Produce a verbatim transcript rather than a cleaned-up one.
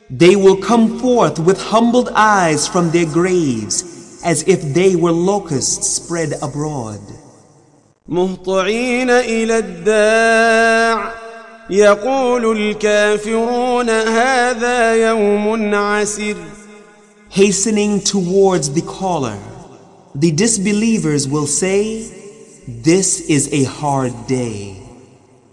They will come forth with humbled eyes from their graves, as if they were locusts spread abroad. مهطعين إلى الداع يقول الكافرون هذا يوم عسر. Hastening towards the caller, the disbelievers will say, "This is a hard day."